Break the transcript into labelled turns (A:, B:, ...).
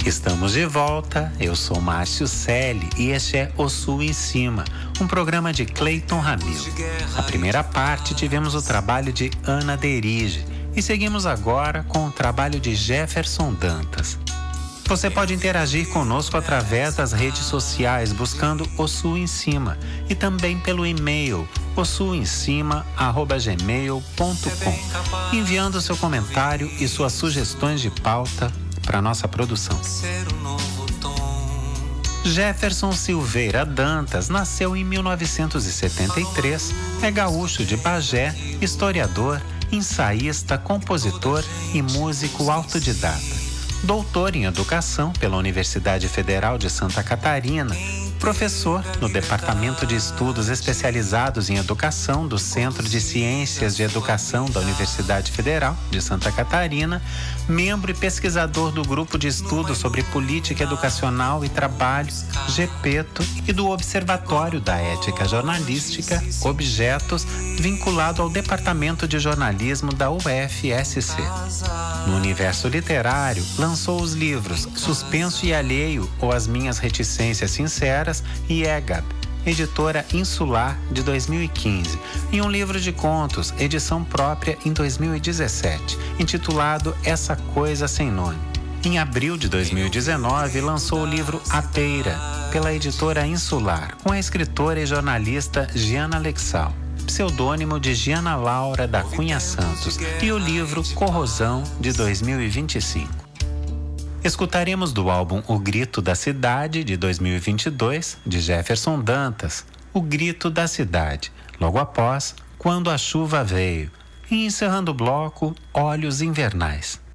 A: Estamos de volta, eu sou Márcio Selle e este é O Sul em Cima, um programa de Cleiton Ramil. Na primeira parte tivemos o trabalho de Ana Derige e seguimos agora com o trabalho de Jefferson Dantas. Você pode interagir conosco através das redes sociais buscando O Sul em Cima e também pelo e-mail osulemcima@gmail.com, enviando seu comentário e suas sugestões de pauta para nossa produção. Jefferson Silveira Dantas nasceu em 1973, é gaúcho de Bagé, historiador, ensaísta, compositor e músico autodidata. Doutor em Educação pela Universidade Federal de Santa Catarina, professor no Departamento de Estudos Especializados em Educação do Centro de Ciências de Educação da Universidade Federal de Santa Catarina, membro e pesquisador do Grupo de Estudos sobre Política Educacional e Trabalho, GEPETO, e do Observatório da Ética Jornalística, Objetos, vinculado ao Departamento de Jornalismo da UFSC. No universo literário, lançou os livros Suspenso e Alheio ou As Minhas Reticências Sinceras e Egad, editora Insular, de 2015, e um livro de contos, edição própria em 2017, intitulado Essa Coisa Sem Nome. Em abril de 2019, lançou o livro A Peira, pela editora Insular, com a escritora e jornalista Giana Lexal, pseudônimo de Giana Laura da Cunha Santos, e o livro Corrosão, de 2025. Escutaremos do álbum O Grito da Cidade, de 2022, de Jefferson Dantas, O Grito da Cidade, logo após Quando a Chuva Veio, e encerrando o bloco Olhos Invernais.